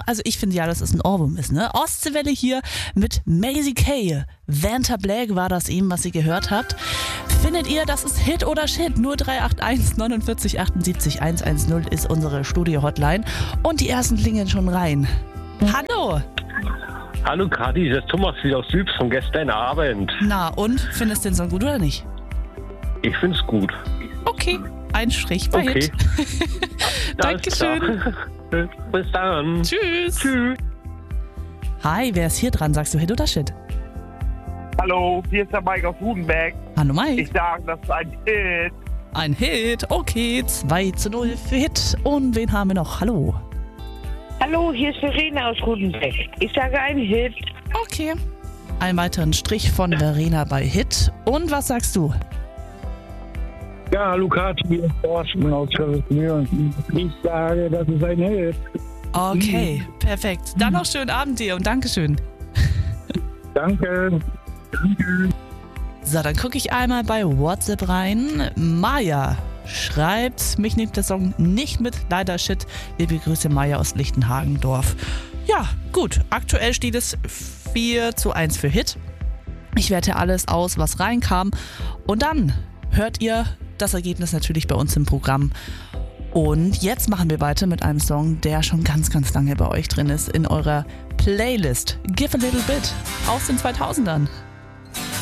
Also ich finde ja, dass es ein Ohrwurm ist, ne? Ostseewelle hier mit Maisie Kay. Vanta Black war das eben, was ihr gehört habt. Findet ihr, das ist Hit oder Shit? Nur 381 49 78 110 ist unsere Studio-Hotline. Und die ersten klingeln schon rein. Hallo! Hallo Kati, das ist Thomas wieder aus Sübs von gestern Abend. Na und? Findest du den Song gut oder nicht? Ich find's gut. Okay, ein Strich bei Hit. Dankeschön. Bis dann. Tschüss. Tschüss. Hi, wer ist hier dran? Sagst du Hit oder Shit? Hallo, hier ist der Mike aus Rudenberg. Hallo Mike. Ich sage, das ist ein Hit. Ein Hit, okay, 2:0 für Hit. Und wen haben wir noch? Hallo. Hallo, hier ist Verena aus Rudenbeck. Ich sage ein Hit. Okay. Einen weiteren Strich von Verena bei Hit. Und was sagst du? Ja, hallo Kati, hier ist Thorsten aus Schöresmühl. Ich sage, das ist ein Hit. Okay, perfekt. Dann noch schönen Abend dir und Dankeschön. Danke. So, dann gucke ich einmal bei WhatsApp rein. Maja schreibt, mich nimmt der Song nicht mit, leider Shit. Liebe Grüße, Maja aus Lichtenhagendorf. Ja, gut. Aktuell steht es 4:1 für Hit. Ich werte alles aus, was reinkam. Und dann hört ihr das Ergebnis natürlich bei uns im Programm. Und jetzt machen wir weiter mit einem Song, der schon ganz, ganz lange bei euch drin ist in eurer Playlist. Give a Little Bit aus den 2000ern.